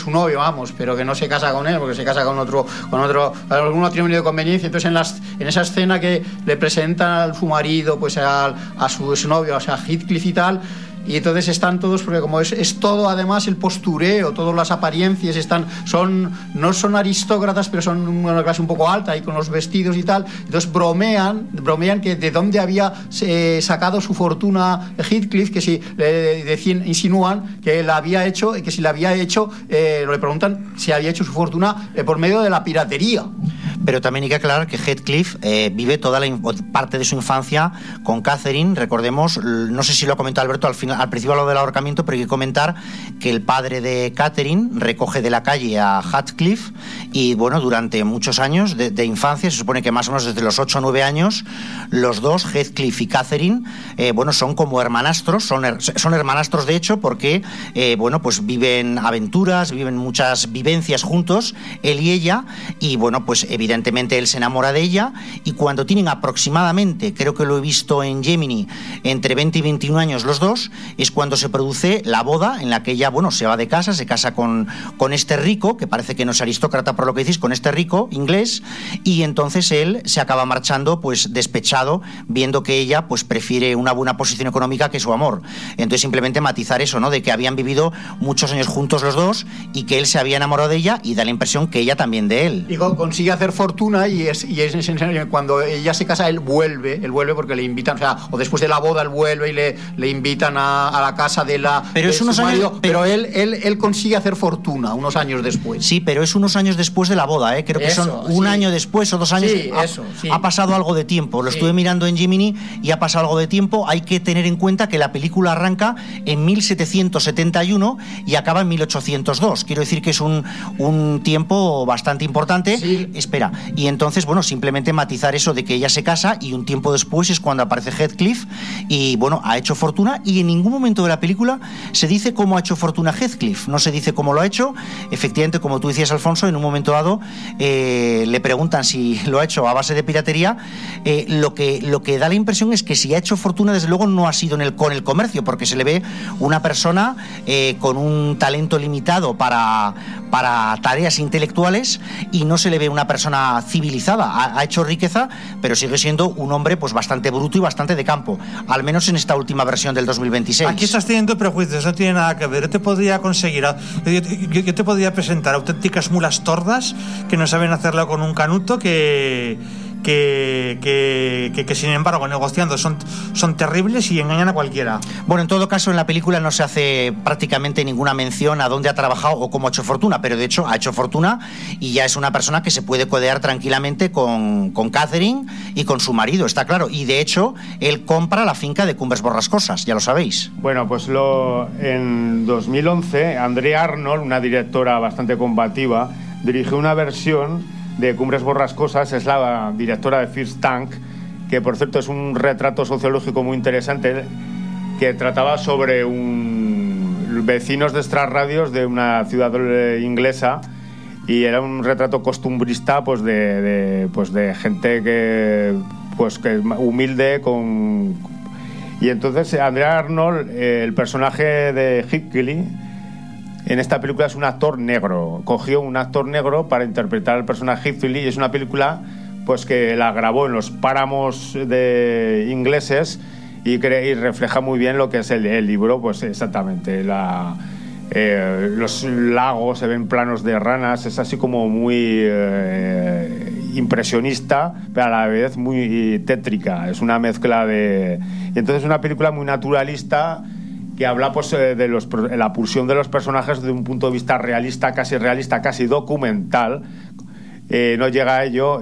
su novio, vamos, pero que no se casa con él, porque se casa con otro algún matrimonio de conveniencia. Entonces en esa escena que le presentan a su marido, pues a su novio, o sea, Heathcliff y tal, y entonces están todos, porque como es todo además el postureo, todas las apariencias, no son aristócratas, pero son una clase un poco alta, y con los vestidos y tal. Entonces bromean que de dónde había sacado su fortuna Heathcliff, que si insinúan que la había hecho, que si la había hecho, le preguntan si había hecho su fortuna por medio de la piratería. Pero también hay que aclarar que Heathcliff vive toda parte de su infancia con Catherine. Recordemos, no sé si lo ha comentado Alberto, al principio habló del ahorcamiento, pero hay que comentar que el padre de Catherine recoge de la calle a Heathcliff, y bueno, durante muchos años de infancia, se supone que más o menos desde los 8 o 9 años, los dos, Heathcliff y Catherine, son como hermanastros, son hermanastros de hecho, porque pues viven aventuras, viven muchas vivencias juntos, él y ella, y bueno, pues evidentemente él se enamora de ella, y cuando tienen aproximadamente, creo que lo he visto en Gemini, entre 20 y 21 años los dos, es cuando se produce la boda en la que ella, se va de casa, se casa con este rico, que parece que no es aristócrata por lo que decís, con este rico inglés, y entonces él se acaba marchando pues despechado, viendo que ella pues prefiere una buena posición económica que su amor. Entonces simplemente matizar eso, ¿no? De que habían vivido muchos años juntos los dos, y que él se había enamorado de ella, y da la impresión que ella también de él. Y consigue hacer fortuna, y cuando ella se casa, él vuelve porque le invitan, o después de la boda él vuelve y le invitan a la casa de su marido, pero él consigue hacer fortuna unos años después. Sí, pero es unos años después de la boda, creo que son un año después o 2 años. Sí, ha pasado algo de tiempo, lo estuve mirando en Gemini y ha pasado algo de tiempo. Hay que tener en cuenta que la película arranca en 1771 y acaba en 1802, quiero decir que es un tiempo bastante importante. Sí. Espera, y entonces, simplemente matizar eso de que ella se casa, y un tiempo después es cuando aparece Heathcliff, y ha hecho fortuna, y en ningún momento de la película se dice cómo ha hecho fortuna Heathcliff, no se dice cómo lo ha hecho. Efectivamente, como tú decías, Alfonso, en un momento dado le preguntan si lo ha hecho a base de piratería. Lo que da la impresión es que si ha hecho fortuna, desde luego no ha sido con el comercio, porque se le ve una persona con un talento limitado para tareas intelectuales, y no se le ve una persona civilizada. Ha hecho riqueza, pero sigue siendo un hombre pues bastante bruto y bastante de campo, al menos en esta última versión del 2026. Aquí estás teniendo prejuicios, no tiene nada que ver. Yo te podría presentar auténticas mulas tordas que no saben hacerlo con un canuto, que sin embargo negociando son terribles y engañan a cualquiera. En todo caso, en la película no se hace prácticamente ninguna mención a dónde ha trabajado o cómo ha hecho fortuna, pero de hecho ha hecho fortuna, y ya es una persona que se puede codear tranquilamente con Catherine y con su marido, está claro. Y de hecho él compra la finca de Cumbres Borrascosas, ya lo sabéis. Pues en 2011 Andrea Arnold, una directora bastante combativa, dirigió una versión de Cumbres Borrascosas. Es la directora de First Tank, que por cierto es un retrato sociológico muy interesante, que trataba sobre vecinos de extrarradios de una ciudad inglesa, y era un retrato costumbrista de gente que humilde y entonces Andrea Arnold, el personaje de Heathcliff en esta película es un actor negro. Cogió un actor negro para interpretar al personaje Heathcliff, y es una película que la grabó en los páramos ingleses, y refleja muy bien lo que es el libro, exactamente. Los lagos, se ven planos de ranas, es así como muy impresionista, pero a la vez muy tétrica. Es una mezcla y entonces es una película muy naturalista, que habla de la pulsión de los personajes desde un punto de vista realista, casi documental. No llega a ello,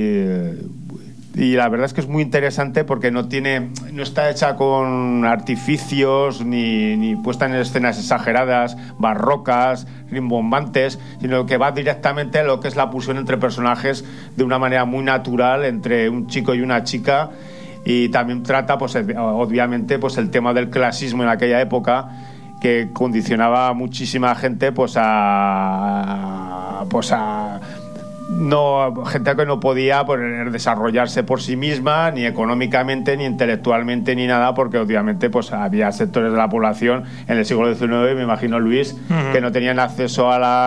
y la verdad es que es muy interesante, porque no está hecha con artificios ni puesta en escenas exageradas, barrocas, rimbombantes, sino que va directamente a lo que es la pulsión entre personajes de una manera muy natural, entre un chico y una chica. Y también trata, obviamente, el tema del clasismo en aquella época, que condicionaba a muchísima gente, gente que no podía desarrollarse por sí misma, ni económicamente, ni intelectualmente, ni nada, porque obviamente había sectores de la población en el siglo XIX, me imagino, Luis, que no tenían acceso a la